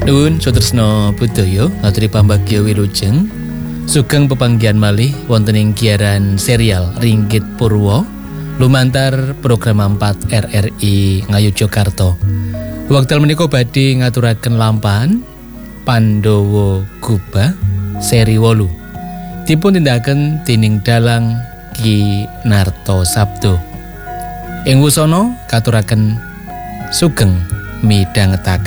Nuwun sutresna budaya ngaturi pambagya wilujeng sugeng pepanggihan malih wonten ing giaran serial Ringgit Purwa lumantar program 4 RRI Ngayogyakarta. Wekdal menika badhe ngaturaken lampahan Pandhawa Guba seri 8 dipun tindakaken dening Dalang Ki Narto Sabdo. Ing wusana katuraken sugeng midhangetaken.